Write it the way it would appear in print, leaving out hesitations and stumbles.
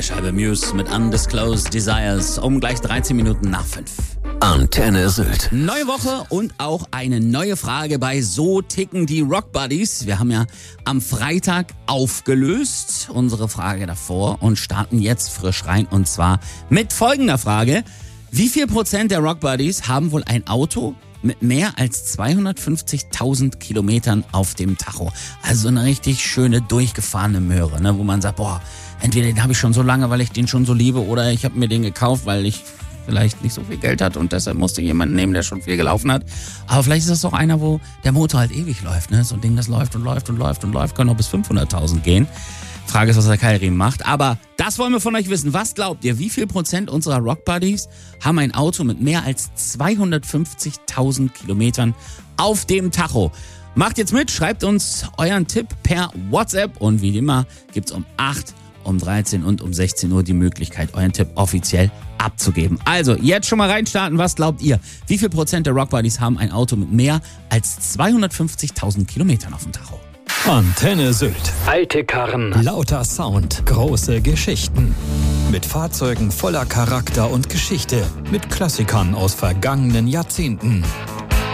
Scheibe Muse mit Undisclosed Desires um gleich 13 Minuten nach 5. Antenne Sylt. Neue Woche und auch eine neue Frage bei So ticken die Rock Buddies. Wir haben ja am Freitag aufgelöst unsere Frage davor und starten jetzt frisch rein, und zwar mit folgender Frage. Wie viel Prozent der Rock Buddies haben wohl ein Auto mit mehr als 250.000 Kilometern auf dem Tacho? Also eine richtig schöne durchgefahrene Möhre, ne, wo man sagt, boah, entweder den habe ich schon so lange, weil ich den schon so liebe, oder ich habe mir den gekauft, weil ich vielleicht nicht so viel Geld hat und deshalb musste jemanden nehmen, der schon viel gelaufen hat. Aber vielleicht ist das doch einer, wo der Motor halt ewig läuft, ne? So ein Ding, das läuft und läuft und läuft und läuft, kann auch bis 500.000 gehen. Frage ist, was der Keilriemen macht. Aber das wollen wir von euch wissen. Was glaubt ihr, wie viel Prozent unserer Rock Buddies haben ein Auto mit mehr als 250.000 Kilometern auf dem Tacho? Macht jetzt mit, schreibt uns euren Tipp per WhatsApp und wie immer gibt's um 8, um 13 und um 16 Uhr die Möglichkeit, euren Tipp offiziell abzugeben. Also, jetzt schon mal reinstarten. Was glaubt ihr? Wie viel Prozent der Rock Buddies haben ein Auto mit mehr als 250.000 Kilometern auf dem Tacho? Antenne Sylt. Alte Karren, lauter Sound, große Geschichten. Mit Fahrzeugen voller Charakter und Geschichte. Mit Klassikern aus vergangenen Jahrzehnten.